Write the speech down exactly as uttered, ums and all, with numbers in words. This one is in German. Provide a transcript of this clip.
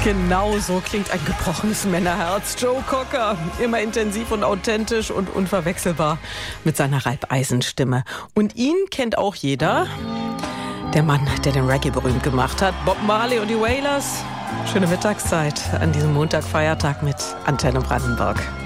Genau so klingt ein gebrochenes Männerherz. Joe Cocker, immer intensiv und authentisch und unverwechselbar mit seiner Reibeisenstimme. Und ihn kennt auch jeder. Der Mann, der den Reggae berühmt gemacht hat. Bob Marley und die Wailers. Schöne Mittagszeit an diesem Montag, Feiertag mit Antenne Brandenburg.